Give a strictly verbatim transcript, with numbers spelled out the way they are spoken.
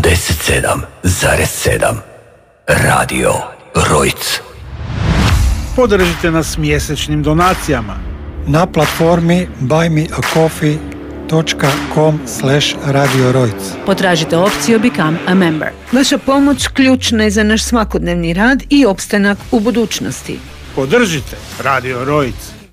osamdeset sedam zarez sedam Radio Rojc. Podržite nas mjesečnim donacijama na platformi buy me a coffee dot com slash radio rojc. Potražite opciju Become a Member. Vaša pomoć ključna je za naš svakodnevni rad i opstanak u budućnosti. Podržite Radio Rojc.